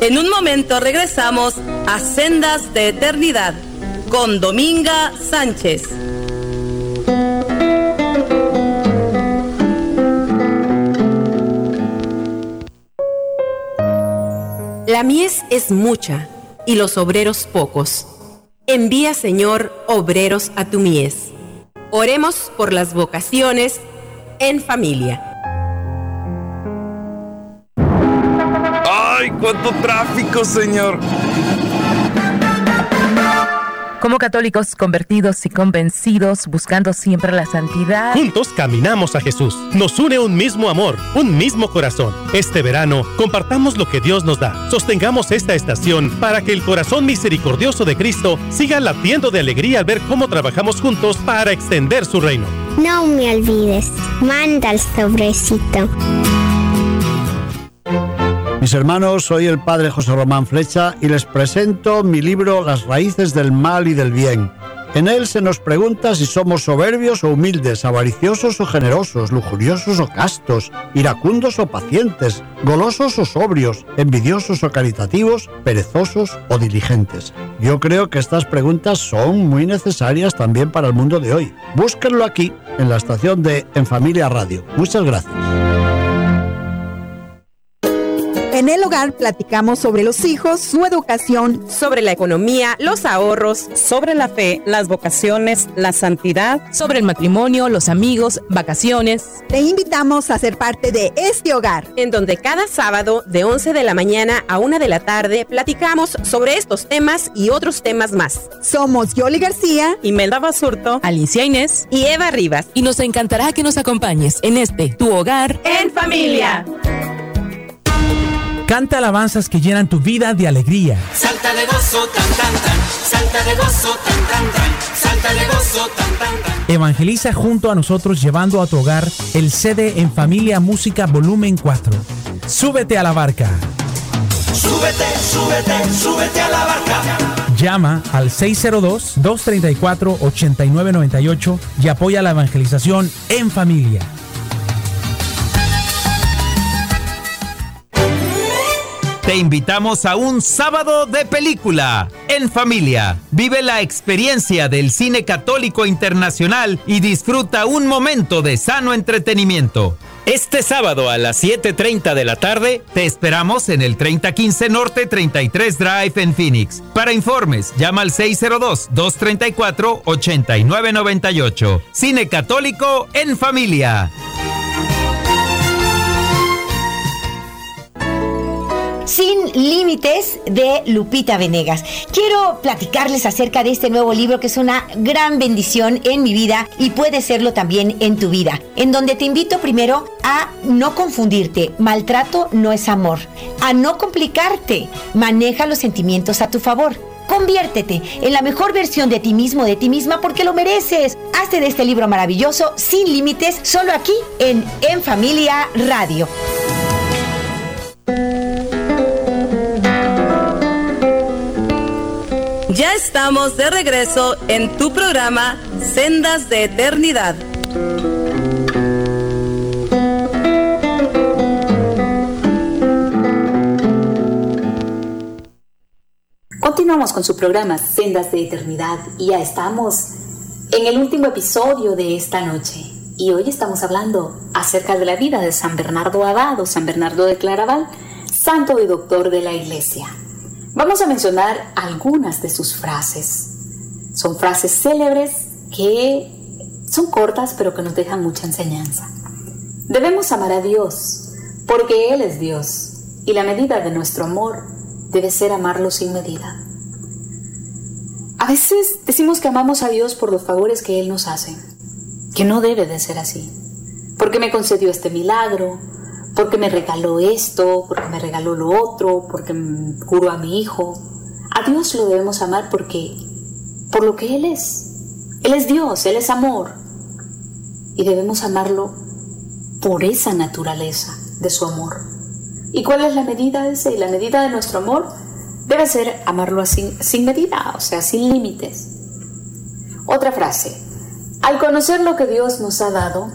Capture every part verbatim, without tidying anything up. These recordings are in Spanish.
En un momento regresamos a Sendas de Eternidad con Dominga Sánchez. La mies es mucha y los obreros pocos. Envía, Señor, obreros a tu mies. Oremos por las vocaciones en familia. ¡Ay, cuánto tráfico, Señor! Como católicos convertidos y convencidos, buscando siempre la santidad. Juntos caminamos a Jesús. Nos une un mismo amor, un mismo corazón. Este verano, compartamos lo que Dios nos da. Sostengamos esta estación para que el corazón misericordioso de Cristo siga latiendo de alegría al ver cómo trabajamos juntos para extender su reino. No me olvides, manda el sobrecito. Mis hermanos, soy el padre José Román Flecha y les presento mi libro Las raíces del mal y del bien. En él se nos pregunta si somos soberbios o humildes, avariciosos o generosos, lujuriosos o castos, iracundos o pacientes, golosos o sobrios, envidiosos o caritativos, perezosos o diligentes. Yo creo que estas preguntas son muy necesarias también para el mundo de hoy. Búsquenlo aquí, en la estación de En Familia Radio. Muchas gracias. En el hogar platicamos sobre los hijos, su educación, sobre la economía, los ahorros, sobre la fe, las vocaciones, la santidad, sobre el matrimonio, los amigos, vacaciones. Te invitamos a ser parte de este hogar, en donde cada sábado de once de la mañana a una de la tarde platicamos sobre estos temas y otros temas más. Somos Yoli García, Imelda Basurto, Alicia Inés y Eva Rivas. Y nos encantará que nos acompañes en este Tu Hogar en Familia. Canta alabanzas que llenan tu vida de alegría. Salta de gozo, tan, tan, tan. Salta de gozo, tan, tan, tan. Salta de gozo, tan, tan, tan. Evangeliza junto a nosotros llevando a tu hogar el C D En Familia Música Volumen cuatro. Súbete a la barca. Súbete, súbete, súbete a la barca. Llama al seis cero dos, dos tres cuatro, ocho nueve nueve ocho y apoya la evangelización en familia. Te invitamos a un sábado de película en familia. Vive la experiencia del cine católico internacional y disfruta un momento de sano entretenimiento. Este sábado a las siete treinta de la tarde te esperamos en el treinta quince Norte treinta y tres Drive en Phoenix. Para informes, llama al seis cero dos, dos tres cuatro, ocho nueve nueve ocho. Cine católico en familia. Sin Límites, de Lupita Venegas. Quiero platicarles acerca de este nuevo libro que es una gran bendición en mi vida y puede serlo también en tu vida, en donde te invito primero a no confundirte. Maltrato no es amor. A no complicarte. Maneja los sentimientos a tu favor. Conviértete en la mejor versión de ti mismo, de ti misma, porque lo mereces. Hazte de este libro maravilloso, Sin Límites, solo aquí en En Familia Radio. Ya estamos de regreso en tu programa Sendas de Eternidad. Continuamos con su programa Sendas de Eternidad y ya estamos en el último episodio de esta noche. Y hoy estamos hablando acerca de la vida de San Bernardo Abad o San Bernardo de Claraval, santo y doctor de la Iglesia. Vamos a mencionar algunas de sus frases. Son frases célebres que son cortas pero que nos dejan mucha enseñanza. Debemos amar a Dios porque Él es Dios y la medida de nuestro amor debe ser amarlo sin medida. A veces decimos que amamos a Dios por los favores que Él nos hace, que no debe de ser así. Porque me concedió este milagro, porque me regaló esto, porque me regaló lo otro, porque curó a mi hijo. A Dios lo debemos amar porque, por lo que Él es. Él es Dios, Él es amor. Y debemos amarlo por esa naturaleza de su amor. ¿Y cuál es la medida de ese? Y la medida de nuestro amor debe ser amarlo así, sin medida, o sea, sin límites. Otra frase. Al conocer lo que Dios nos ha dado,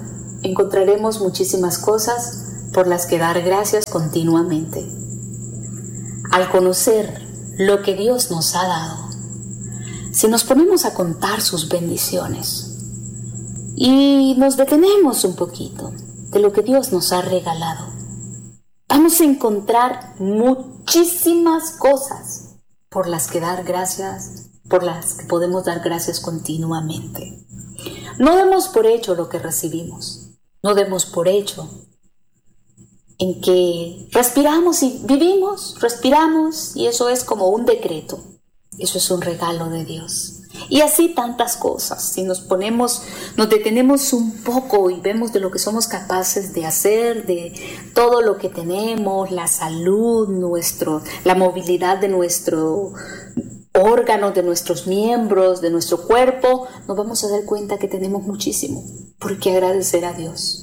encontraremos muchísimas cosas por las que dar gracias continuamente. al conocer lo que Dios nos ha dado, si nos ponemos a contar sus bendiciones y nos detenemos un poquito de lo que Dios nos ha regalado, vamos a encontrar muchísimas cosas por las que dar gracias, por las que podemos dar gracias continuamente. No demos por hecho lo que recibimos, no demos por hecho en que respiramos y vivimos, respiramos, y eso es como un decreto, eso es un regalo de Dios. Y así tantas cosas. Si nos ponemos, nos detenemos un poco y vemos de lo que somos capaces de hacer, de todo lo que tenemos, la salud, nuestro, la movilidad de nuestro órgano, de nuestros miembros, de nuestro cuerpo, nos vamos a dar cuenta que tenemos muchísimo por qué agradecer a Dios.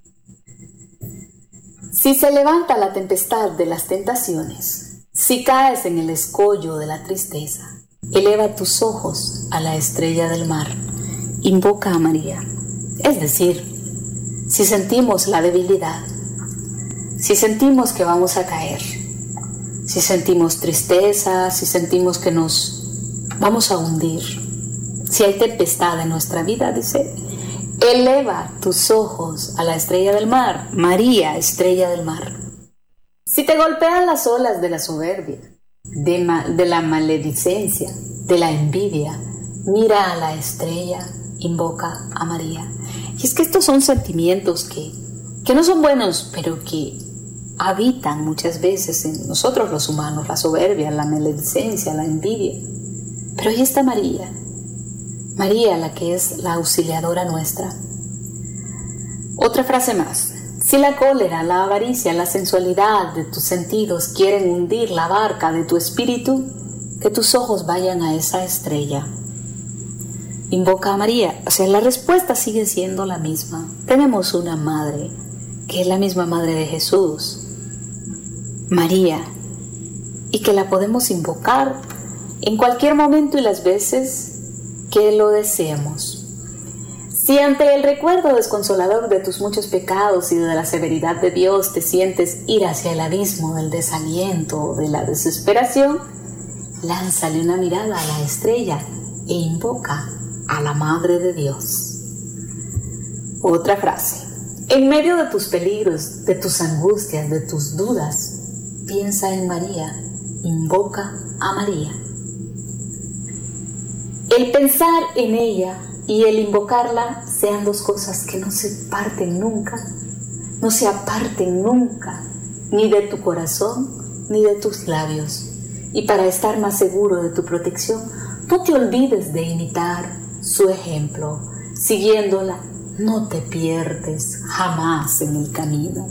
Si se levanta la tempestad de las tentaciones, si caes en el escollo de la tristeza, eleva tus ojos a la estrella del mar, invoca a María. Es decir, si sentimos la debilidad, si sentimos que vamos a caer, si sentimos tristeza, si sentimos que nos vamos a hundir, si hay tempestad en nuestra vida, dice, eleva tus ojos a la estrella del mar, María, estrella del mar. Si te golpean las olas de la soberbia, de, ma- de la maledicencia, de la envidia, mira a la estrella, invoca a María. Y es que estos son sentimientos que, que no son buenos, pero que habitan muchas veces en nosotros los humanos, la soberbia, la maledicencia, la envidia. Pero ahí está María, María la que es la auxiliadora nuestra. Otra frase más. Si la cólera, la avaricia, la sensualidad de tus sentidos quieren hundir la barca de tu espíritu, que tus ojos vayan a esa estrella. Invoca a María. O sea, la respuesta sigue siendo la misma. Tenemos una madre, que es la misma madre de Jesús, María, y que la podemos invocar en cualquier momento y las veces que lo deseemos. Si ante el recuerdo desconsolador de tus muchos pecados y de la severidad de Dios te sientes ir hacia el abismo del desaliento o de la desesperación, lánzale una mirada a la estrella e invoca a la Madre de Dios. Otra frase. En medio de tus peligros, de tus angustias, de tus dudas, piensa en María, invoca a María. El pensar en ella y el invocarla sean dos cosas que no se parten nunca, no se aparten nunca, ni de tu corazón ni de tus labios. Y para estar más seguro de tu protección, no te olvides de imitar su ejemplo. Siguiéndola, no te pierdes jamás en el camino.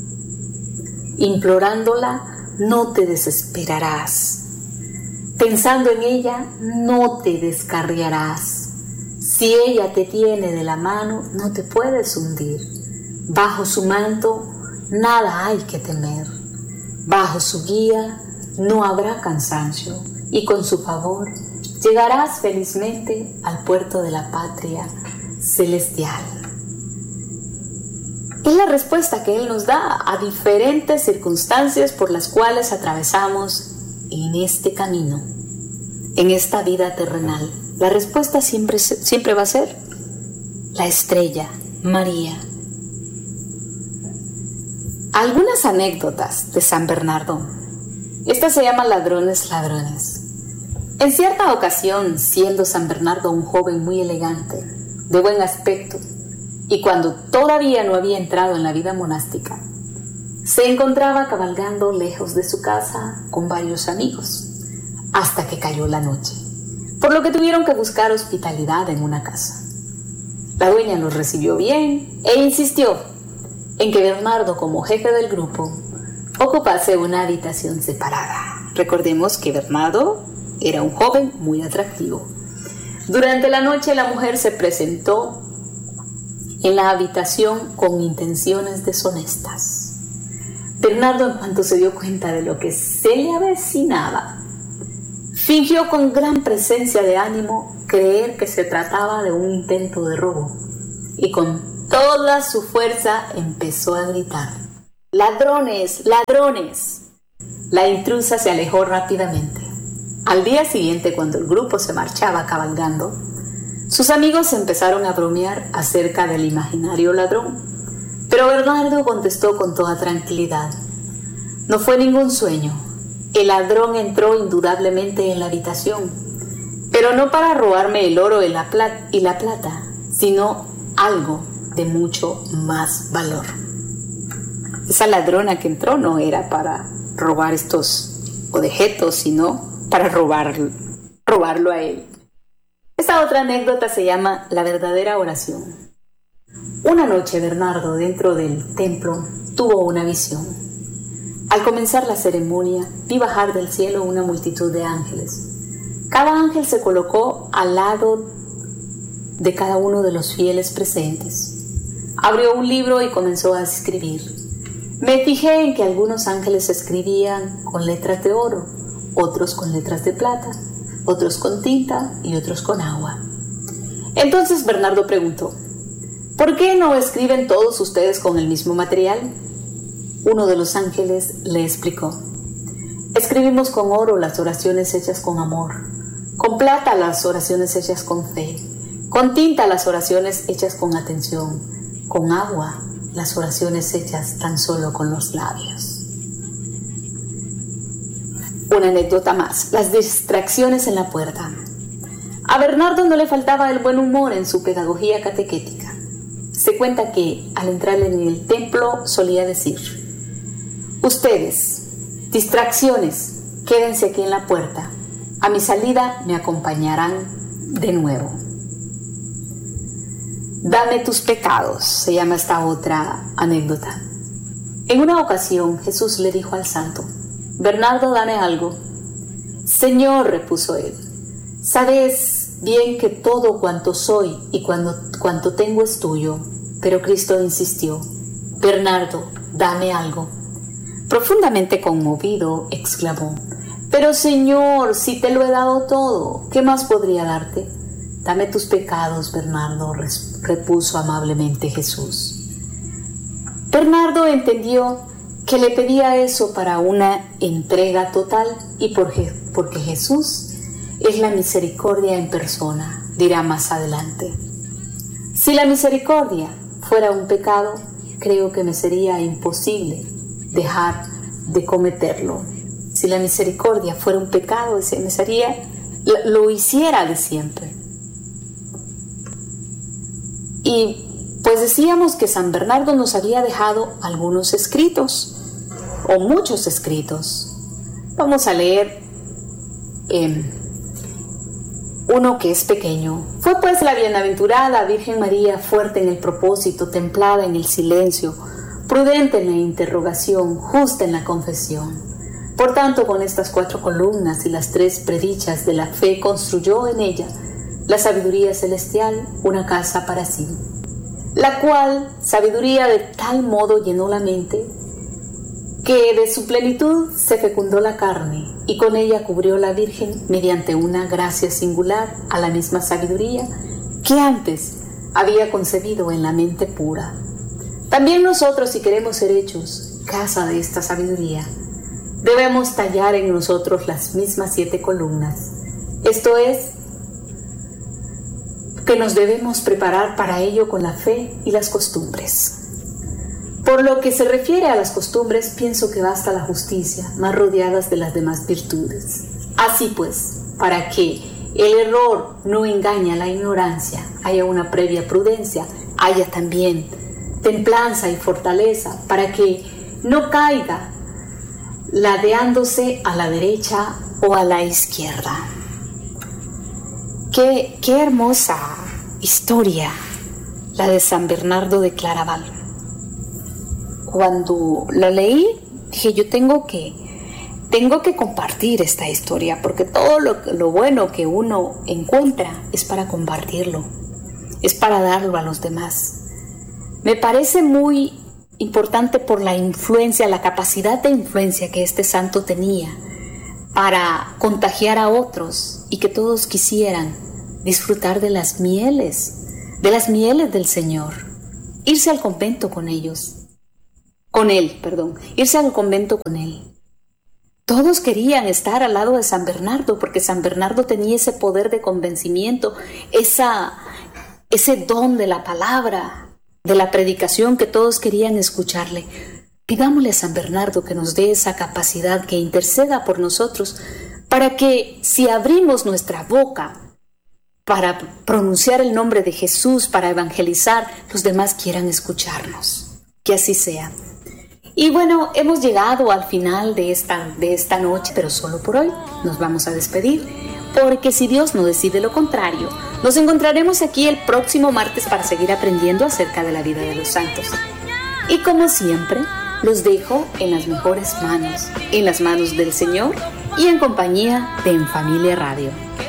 Implorándola, no te desesperarás. Pensando en ella, no te descarriarás. Si ella te tiene de la mano, no te puedes hundir. Bajo su manto, nada hay que temer. Bajo su guía, no habrá cansancio. Y con su favor, llegarás felizmente al puerto de la patria celestial. Es la respuesta que Él nos da a diferentes circunstancias por las cuales atravesamos en este camino, en esta vida terrenal. La respuesta siempre, siempre va a ser la estrella, María. Algunas anécdotas de San Bernardo. Esta se llama Ladrones, ladrones. En cierta ocasión, siendo San Bernardo un joven muy elegante, de buen aspecto, y cuando todavía no había entrado en la vida monástica, se encontraba cabalgando lejos de su casa con varios amigos, hasta que cayó la noche, por lo que tuvieron que buscar hospitalidad en una casa. La dueña los recibió bien e insistió en que Bernardo, como jefe del grupo, ocupase una habitación separada. Recordemos que Bernardo era un joven muy atractivo. Durante la noche la mujer se presentó en la habitación con intenciones deshonestas. Bernardo, en cuanto se dio cuenta de lo que se le avecinaba, fingió con gran presencia de ánimo creer que se trataba de un intento de robo y con toda su fuerza empezó a gritar: ¡Ladrones, ladrones! La intrusa se alejó rápidamente. Al día siguiente, cuando el grupo se marchaba cabalgando, sus amigos empezaron a bromear acerca del imaginario ladrón, pero Bernardo contestó con toda tranquilidad: no fue ningún sueño. El ladrón entró indudablemente en la habitación, pero no para robarme el oro y la plata, y la plata, sino algo de mucho más valor. Esa ladrona que entró no era para robar estos objetos, sino para robar, robarlo a él. Esta otra anécdota se llama La verdadera oración. Una noche Bernardo, dentro del templo, tuvo una visión. Al comenzar la ceremonia, vi bajar del cielo una multitud de ángeles. Cada ángel se colocó al lado de cada uno de los fieles presentes. Abrió un libro y comenzó a escribir. Me fijé en que algunos ángeles escribían con letras de oro, otros con letras de plata, otros con tinta y otros con agua. Entonces Bernardo preguntó: ¿por qué no escriben todos ustedes con el mismo material? Uno de los ángeles le explicó: escribimos con oro las oraciones hechas con amor, con plata las oraciones hechas con fe, con tinta las oraciones hechas con atención, con agua las oraciones hechas tan solo con los labios. Una anécdota más: las distracciones en la puerta. A Bernardo no le faltaba el buen humor en su pedagogía catequética. Se cuenta que al entrar en el templo solía decir: ustedes, distracciones, quédense aquí en la puerta. A mi salida me acompañarán de nuevo. Dame tus pecados, se llama esta otra anécdota. En una ocasión Jesús le dijo al santo: Bernardo, dame algo. Señor, repuso él, sabes bien que todo cuanto soy y cuando, cuanto tengo es tuyo. Pero Cristo insistió: Bernardo, dame algo. Profundamente conmovido, exclamó: pero Señor, si te lo he dado todo, ¿qué más podría darte? Dame tus pecados, Bernardo, repuso amablemente Jesús. Bernardo entendió que le pedía eso para una entrega total y porque, porque Jesús es la misericordia en persona, dirá más adelante. Si la misericordia fuera un pecado, creo que me sería imposible dejar de cometerlo. Si la misericordia fuera un pecado, me sería, lo hiciera de siempre. Y pues decíamos que San Bernardo nos había dejado algunos escritos, o muchos escritos. Vamos a leer eh, uno que es pequeño. Fue pues la bienaventurada Virgen María fuerte en el propósito, templada en el silencio, prudente en la interrogación, justa en la confesión. Por tanto, con estas cuatro columnas y las tres predichas de la fe, construyó en ella la sabiduría celestial una casa para sí, la cual sabiduría de tal modo llenó la mente que de su plenitud se fecundó la carne y con ella cubrió la Virgen mediante una gracia singular a la misma sabiduría que antes había concebido en la mente pura. También nosotros, si queremos ser hechos casa de esta sabiduría, debemos tallar en nosotros las mismas siete columnas. Esto es, que nos debemos preparar para ello con la fe y las costumbres. Por lo que se refiere a las costumbres, pienso que basta la justicia, más rodeadas de las demás virtudes. Así pues, para que el error no engañe a la ignorancia, haya una previa prudencia, haya también templanza y fortaleza, para que no caiga ladeándose a la derecha o a la izquierda. Qué, qué hermosa historia la de San Bernardo de Claraval. Cuando la leí, dije, yo tengo que, tengo que compartir esta historia, porque todo lo, lo bueno que uno encuentra es para compartirlo, es para darlo a los demás. Me parece muy importante por la influencia, la capacidad de influencia que este santo tenía para contagiar a otros y que todos quisieran disfrutar de las mieles, de las mieles del Señor, irse al convento con ellos, con él, perdón, irse al convento con él. Todos querían estar al lado de San Bernardo porque San Bernardo tenía ese poder de convencimiento, esa, ese don de la palabra, de la predicación que todos querían escucharle. Pidámosle a San Bernardo que nos dé esa capacidad, que interceda por nosotros, para que si abrimos nuestra boca para pronunciar el nombre de Jesús, para evangelizar, los demás quieran escucharnos. Que así sea. Y bueno, hemos llegado al final de esta, de esta noche, pero solo por hoy nos vamos a despedir, porque si Dios no decide lo contrario, nos encontraremos aquí el próximo martes para seguir aprendiendo acerca de la vida de los santos. Y como siempre, los dejo en las mejores manos, en las manos del Señor y en compañía de En Familia Radio.